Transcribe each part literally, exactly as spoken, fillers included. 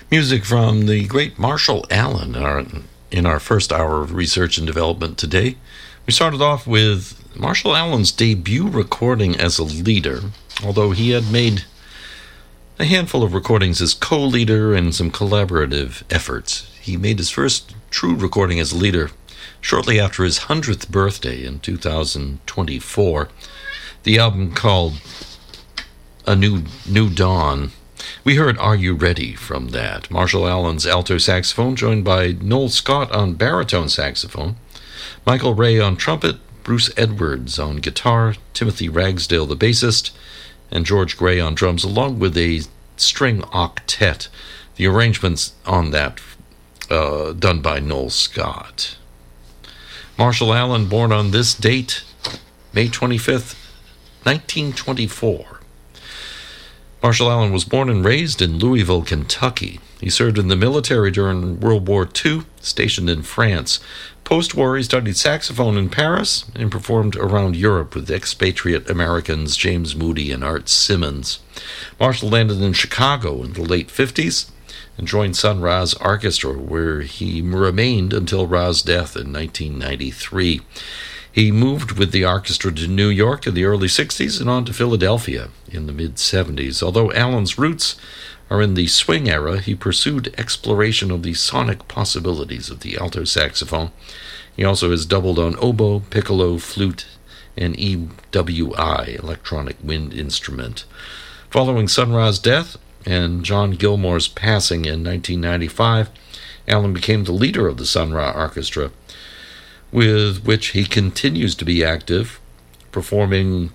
Music from the great Marshall Allen in our, in our first hour of research and development today. We started off with Marshall Allen's debut recording as a leader, although he had made a handful of recordings as co-leader and some collaborative efforts. He made his first true recording as a leader shortly after his hundredth birthday in two thousand twenty-four. The album called A New New Dawn. We heard Are You Ready from that. Marshall Allen's alto saxophone, joined by Noel Scott on baritone saxophone, Michael Ray on trumpet, Bruce Edwards on guitar, Timothy Ragsdale the bassist, and George Gray on drums, along with a string octet. The arrangements on that uh, done by Noel Scott. Marshall Allen, born on this date, May twenty-fifth, nineteen twenty-four. Marshall Allen was born and raised in Louisville, Kentucky. He served in the military during World War Two, stationed in France. Post-war, he studied saxophone in Paris and performed around Europe with expatriate Americans James Moody and Art Simmons. Marshall landed in Chicago in the late fifties and joined Sun Ra's Orchestra, where he remained until Ra's death in nineteen ninety-three. He moved with the orchestra to New York in the early sixties and on to Philadelphia in the mid-seventies. Although Allen's roots are in the swing era, he pursued exploration of the sonic possibilities of the alto saxophone. He also has doubled on oboe, piccolo, flute, and E W I, electronic wind instrument. Following Sun Ra's death and John Gilmore's passing in nineteen ninety-five, Allen became the leader of the Sun Ra Orchestra, with which he continues to be active, performing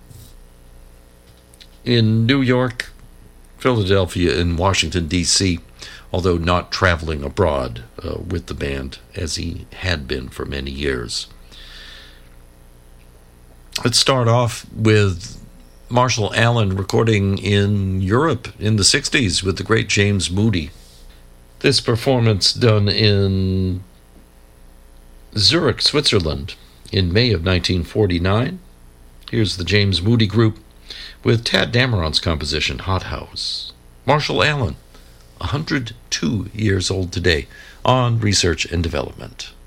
in New York, Philadelphia, and Washington, D C, although not traveling abroad uh, with the band as he had been for many years. Let's start off with Marshall Allen recording in Europe in the sixties with the great James Moody. This performance done in Zurich, Switzerland in May of nineteen forty-nine. Here's the James Moody Group with Tad Dameron's composition, Hot House. Marshall Allen, one hundred two years old today, on Research and Development.